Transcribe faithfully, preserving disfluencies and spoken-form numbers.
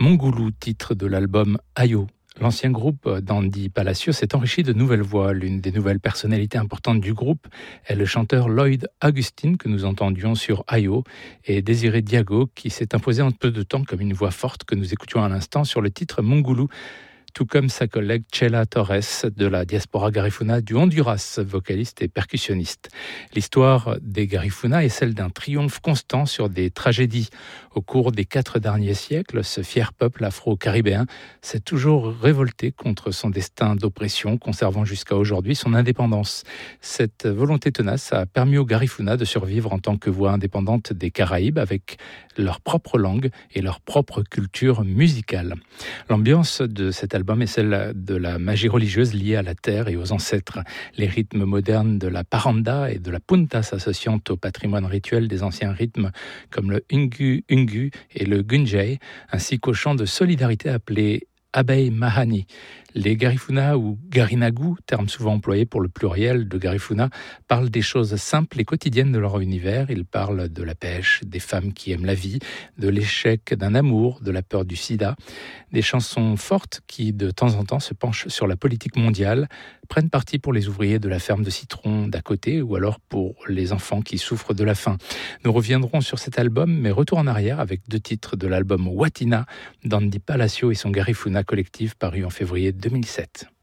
Mongulu, titre de l'album Ayo. L'ancien groupe d'Andy Palacio s'est enrichi de nouvelles voix. L'une des nouvelles personnalités importantes du groupe est le chanteur Lloyd Augustin que nous entendions sur Ayo et Désiré Diago qui s'est imposé en peu de temps comme une voix forte que nous écoutions à l'instant sur le titre Mongulu, tout comme sa collègue Chela Torres de la diaspora Garifuna du Honduras, vocaliste et percussionniste. L'histoire des Garifuna est celle d'un triomphe constant sur des tragédies. Au cours des quatre derniers siècles, ce fier peuple afro-caribéen s'est toujours révolté contre son destin d'oppression, conservant jusqu'à aujourd'hui son indépendance. Cette volonté tenace a permis aux Garifuna de survivre en tant que voix indépendante des Caraïbes avec leur propre langue et leur propre culture musicale. L'ambiance de cet album est celle de la magie religieuse liée à la terre et aux ancêtres. Les rythmes modernes de la paranda et de la punta s'associant au patrimoine rituel des anciens rythmes comme le ungu ungu et le gunjay, ainsi qu'au chant de solidarité appelé Abey Mahani. Les Garifuna ou Garinagu, terme souvent employé pour le pluriel de Garifuna, parlent des choses simples et quotidiennes de leur univers. Ils parlent de la pêche, des femmes qui aiment la vie, de l'échec d'un amour, de la peur du sida. Des chansons fortes qui, de temps en temps, se penchent sur la politique mondiale, prennent parti pour les ouvriers de la ferme de citron d'à côté ou alors pour les enfants qui souffrent de la faim. Nous reviendrons sur cet album, mais retour en arrière avec deux titres de l'album Watina d'Andy Palacio et son Garifuna collectif paru en février deux mille sept.